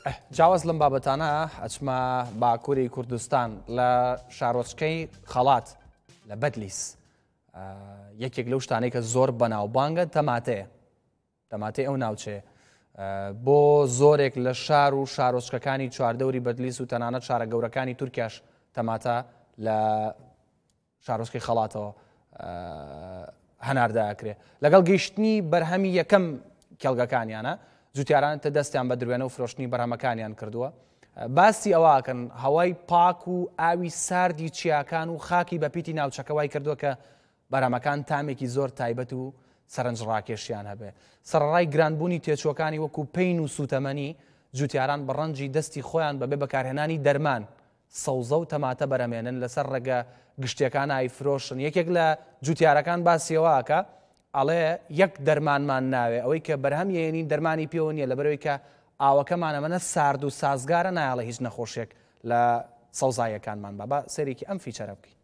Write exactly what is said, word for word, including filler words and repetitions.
جاواز لەم بابەتانە ئەچمە باکووری کوردستان لە شارۆچکەی خەڵات لە بەدلیس یەکێک لەو شتانەی کە زۆر بەناوبانگە تەماتەیە تەماتەی ئەو ناوچەیە بۆ زۆرێک لە شار و شارۆچکەکانی چواردەوری بەدلیس و تەنانەت شارە گەورەکانی تورکیاش تەماتە لە شارۆچکەی خەڵاتەوە هەنارداکرێ لەگەڵ گەیشتنی بەرهەمی یەکەم کێڵگەکانیانە جوتیاران تە دەستیان بە دروێنە و فرۆشتنی بەرهەمەکانیان کردووە باسی ئەوواکەن هەوای پاک و ئاوی ساردی چیاکان و خاکی بە پیتی ناوچەکەوای کردووە کە بەرهەمەکان تامێکی زۆر تایبەت و سەرنجڕاکێشیان هەبێ سەرڕای گرانبوونی تێچوەکانی وەکو پین و سوتەمەنی جوتیاران بە ڕەنجی دەستی خۆیان بەبێ بەکارهێنانی دەرمان سەوزە و تەماتە بەرەمێنن لەسەر ڕێگە گشتیەکان ئایفرۆشن یەکێک لە جوتیارەکان باسیەوەکە ئەڵێ یەک دەرمانمان ناوێ ئەوەی کە بەرهەم یێنین دەرمانی پێوە نیە لەبەرەوەی کە ئاوەکەمانەمەنە سارد و سازگارە نایڵە هیچ نەخۆشیێک لە سەوزایەکانمان بە بە سەرێکی ئەم فیچەرە بکەین.